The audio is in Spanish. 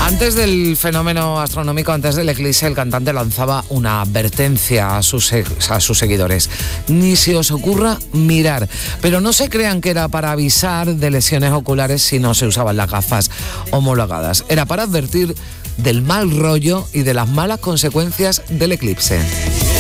Antes del fenómeno astronómico, antes del eclipse, el cantante lanzaba una advertencia a sus seguidores. Ni se os ocurra mirar. Pero no se crean que era para avisar de lesiones oculares si no se usaban las gafas homologadas. Era para advertir del mal rollo y de las malas consecuencias del eclipse.